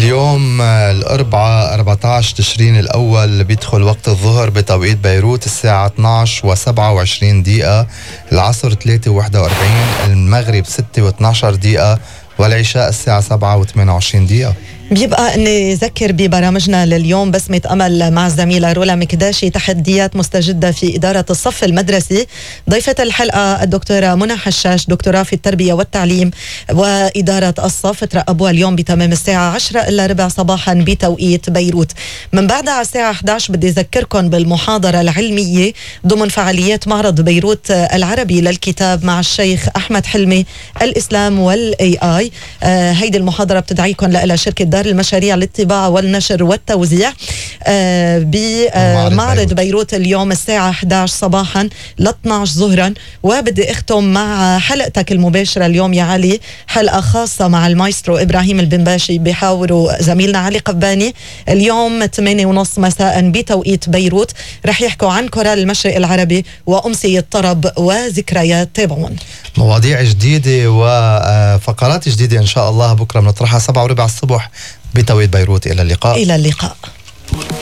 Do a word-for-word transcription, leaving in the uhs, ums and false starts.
اليوم الأربعاء أربعة عشر تشرين الأول بيدخل وقت الظهر بتوقيت بيروت الساعة اثنعش وسبعة وعشرين دقيقة، العصر ثلاثة وواحد وأربعين، المغرب ستة واثني عشر دقيقة، والعشاء الساعة سبعة وثمانية وعشرين دقيقة. بيبقى اني ذكر ببرامجنا لليوم بسمة أمل مع الزميلة رولا مكداشي. تحديات مستجدة في إدارة الصف المدرسي. ضيفة الحلقة الدكتورة منى حشاش، دكتوراه في التربية والتعليم وإدارة الصف، ترقبوها اليوم بتمام الساعة عشرة إلا ربع صباحا بتوقيت بيروت. من بعدها على الساعة إحدى عشر بدي أذكركم بالمحاضرة العلمية ضمن فعاليات معرض بيروت العربي للكتاب مع الشيخ أحمد حلمي، الإسلام والإي آي. آه هيدي المحاضرة بتدعيكم لها شركة دار المشاريع للطباعة والنشر والتوزيع آه بمعرض بيروت. بيروت اليوم الساعة إحدى عشر صباحا ل اثني عشر ظهرا. وبدي اختم مع حلقتك المباشرة اليوم يا علي، حلقة خاصة مع المايسترو إبراهيم البنباشي بيحاوروا زميلنا علي قباني اليوم ثمانية ونص مساء بتوقيت بيروت. رح يحكوا عن كورال المشرق العربي وأمسية طرب وذكريات. تابعون مواضيع جديدة وفقرات جديدة إن شاء الله بكرة بنطرحها سبعة وربع الصبح بتوقيت بيروت. إلى اللقاء. إلى اللقاء.